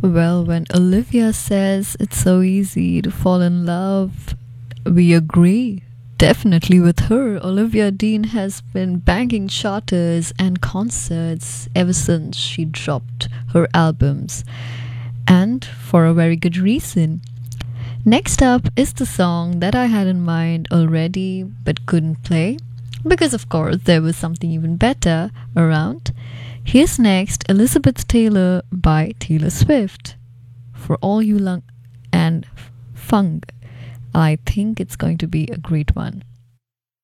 Well, when Olivia says it's so easy to fall in love, we agree. Definitely with her, Olivia Dean has been banging charters and concerts ever since she dropped her albums, and for a very good reason. Next up is the song that I had in mind already but couldn't play because, of course, there was something even better around. Here's next Elizabeth Taylor by Taylor Swift. For all you lung and funk, I think it's going to be a great one.